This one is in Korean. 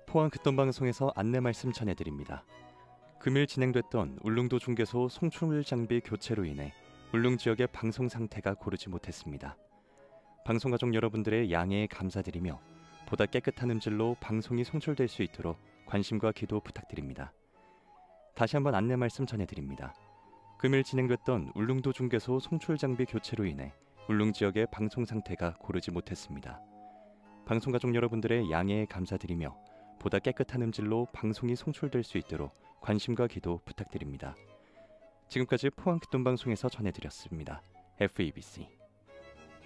포항 극동방송에서 안내 말씀 전해드립니다. 금일 진행됐던 울릉도 중개소 송출 장비 교체로 인해 울릉 지역의 방송 상태가 고르지 못했습니다. 방송가족 여러분들의 양해에 감사드리며 보다 깨끗한 음질로 방송이 송출될 수 있도록 관심과 기도 부탁드립니다. 다시 한번 안내 말씀 전해드립니다. 금일 진행됐던 울릉도 중개소 송출 장비 교체로 인해 울릉 지역의 방송 상태가 고르지 못했습니다. 방송가족 여러분들의 양해에 감사드리며 보다 깨끗한 음질로 방송이 송출될 수 있도록 관심과 기도 부탁드립니다. 지금까지 포항 극동방송에서 전해드렸습니다. FEBC